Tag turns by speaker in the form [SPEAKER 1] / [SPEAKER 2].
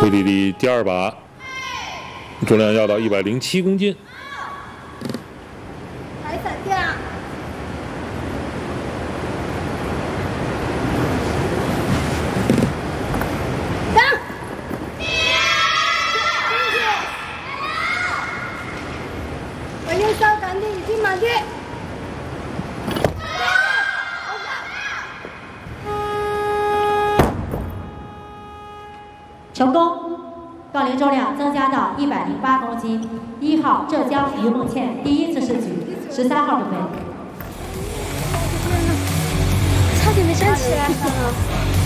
[SPEAKER 1] 推理的第2把，重量要到107公斤。
[SPEAKER 2] 还闪掉。上。我用烧赶紧已经满地。
[SPEAKER 3] 成功，杠铃重量增加到108公斤。1号浙江于梦倩第1次试举，13号准备。
[SPEAKER 2] 差点没站起来。